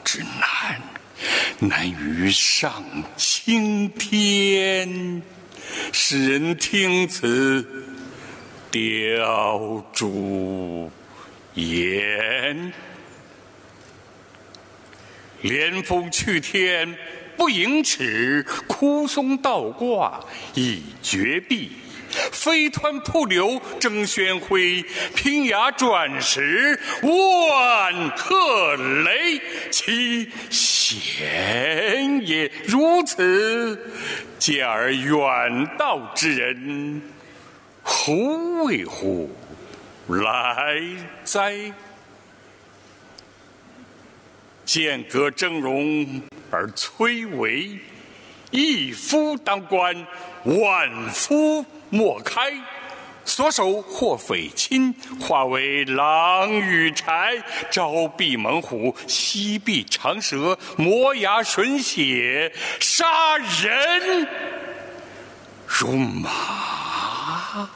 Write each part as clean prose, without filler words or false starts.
之难，难于上青天。使人听此，吊烛言。连峰去天不盈尺，枯松倒挂已绝壁。飞湍瀑流争喧辉，平崖转石万壑雷。其险也如此，见而远道之人，胡为乎来哉？剑阁峥嵘而崔嵬，一夫当关，万夫莫开。所守或匪侵，化为狼与豺，招闭猛虎，西避长蛇，磨牙吮血，杀人如麻。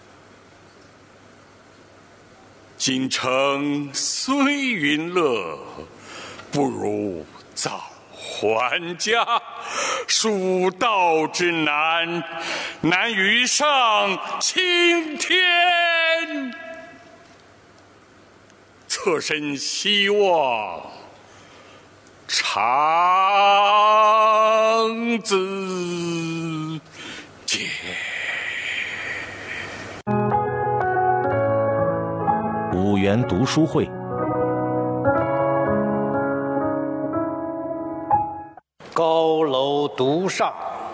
今城虽云乐，不如早还家。蜀道之难，难于上青天。侧身希望，长子见。 五原读书会。 高楼独上，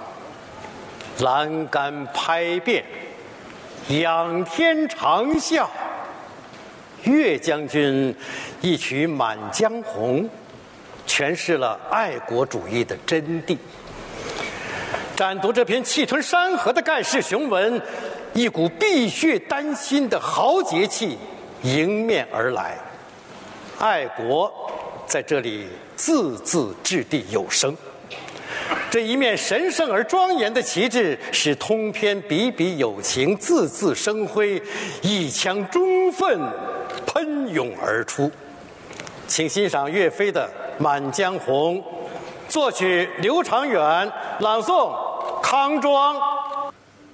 栏杆拍遍，仰天长啸。岳将军一曲《满江红》，诠释了爱国主义的真谛。展读这篇气吞山河的盖世雄文，一股碧血丹心的豪杰气迎面而来。爱国在这里字字掷地有声。这一面神圣而庄严的旗帜，使通篇笔笔有情，字字生辉，一腔忠愤喷涌而出。请欣赏岳飞的《满江红》，作曲刘长远，朗诵康庄。